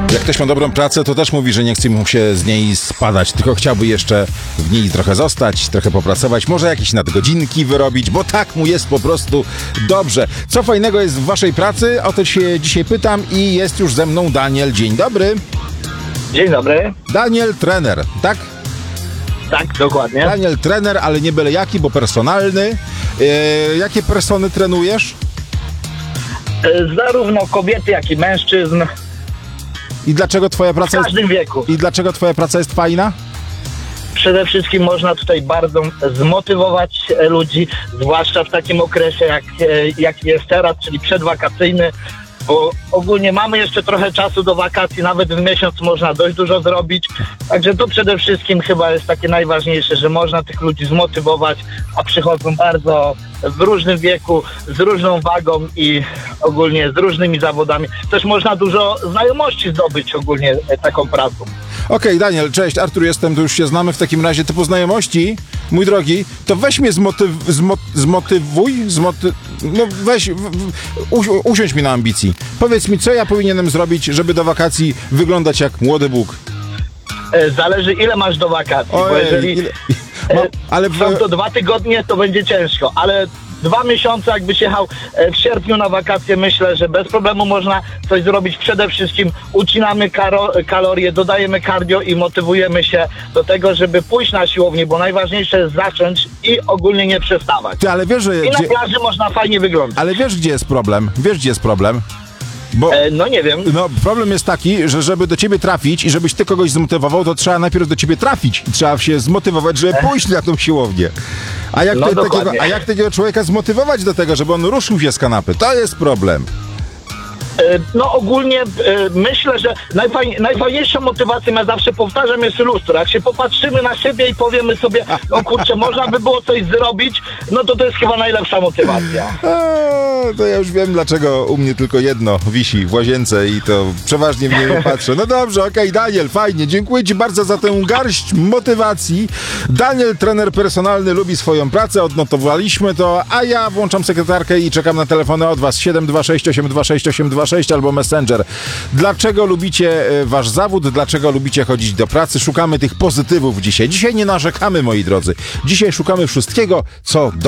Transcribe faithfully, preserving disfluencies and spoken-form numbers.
Jak ktoś ma dobrą pracę, to też mówi, że nie chce mu się z niej spadać, tylko chciałby jeszcze w niej trochę zostać, trochę popracować, może jakieś nadgodzinki wyrobić, bo tak mu jest po prostu dobrze. Co fajnego jest w waszej pracy? O to się dzisiaj pytam i jest już ze mną Daniel. Dzień dobry. Dzień dobry. Daniel, trener, tak? Tak, dokładnie. Daniel, trener, ale nie byle jaki, bo personalny. E, jakie persony trenujesz? E, Zarówno kobiety, jak i mężczyzn I dlaczego twoja w praca jest... każdym wieku. I dlaczego twoja praca jest fajna? Przede wszystkim można tutaj bardzo zmotywować e, ludzi, zwłaszcza w takim okresie, jak, e, jak jest teraz, czyli przedwakacyjny, bo ogólnie mamy jeszcze trochę czasu do wakacji, nawet w miesiąc można dość dużo zrobić, także to przede wszystkim chyba jest takie najważniejsze, że można tych ludzi zmotywować, a przychodzą bardzo w różnym wieku, z różną wagą i ogólnie z różnymi zawodami. Też można dużo znajomości zdobyć ogólnie e, taką pracą. Okej, okay, Daniel, cześć, Artur jestem, to już się znamy w takim razie typu znajomości, mój drogi, to weź mnie zmotyw, zmo, zmotywuj, zmoty, no weź, w, w, uś, usiądź mi na ambicji. Powiedz mi, co ja powinienem zrobić, żeby do wakacji wyglądać jak młody Bóg? E, Zależy, ile masz do wakacji, Ojej, bo jeżeli ile... Mam, ale w... są to dwa tygodnie, to będzie ciężko, ale dwa miesiące, jakbyś jechał w sierpniu na wakacje, myślę, że bez problemu można coś zrobić. Przede wszystkim ucinamy karo- kalorie, dodajemy cardio i motywujemy się do tego, żeby pójść na siłownię, bo najważniejsze jest zacząć i ogólnie nie przestawać. Ty, ale wiesz, że... I na gdzie... plaży można fajnie wyglądać. Ale wiesz, gdzie jest problem? Wiesz, gdzie jest problem? Bo, e, no nie wiem. No, problem jest taki, że żeby do ciebie trafić i żebyś ty kogoś zmotywował, to trzeba najpierw do ciebie trafić i trzeba się zmotywować, żeby pójść na tą siłownię. A jak, No ty, takiego, dokładnie. a jak takiego człowieka zmotywować do tego, żeby on ruszył się z kanapy? To jest problem. E, No ogólnie e, myślę, że najfajn- najfajniejszą motywacją, ja zawsze powtarzam, jest lustro. Jak się popatrzymy na siebie i powiemy sobie, o kurczę, można by było coś zrobić, no to to jest chyba najlepsza motywacja. A, to ja już wiem, dlaczego u mnie tylko jedno wisi w łazience i to przeważnie w niej nie patrzę. No dobrze, okej, okay, Daniel, fajnie. Dziękuję ci bardzo za tę garść motywacji. Daniel, trener personalny, lubi swoją pracę, odnotowaliśmy to, a ja włączam sekretarkę i czekam na telefony od was. siedem dwa sześć osiem dwa sześć osiem dwa sześć albo Messenger. Dlaczego lubicie wasz zawód? Dlaczego lubicie chodzić do pracy? Szukamy tych pozytywów dzisiaj. Dzisiaj nie narzekamy, moi drodzy. Dzisiaj szukamy wszystkiego, co do